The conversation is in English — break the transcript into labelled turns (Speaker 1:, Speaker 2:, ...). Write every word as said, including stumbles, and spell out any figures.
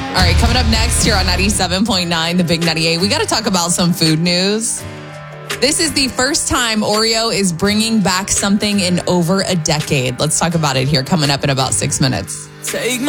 Speaker 1: All right, coming up next here on ninety-seven point nine, the Big ninety-eight, we got to talk about some food news. This is the first time Oreo is bringing back something in over a decade. Let's talk about it here coming up in about six minutes.
Speaker 2: Take my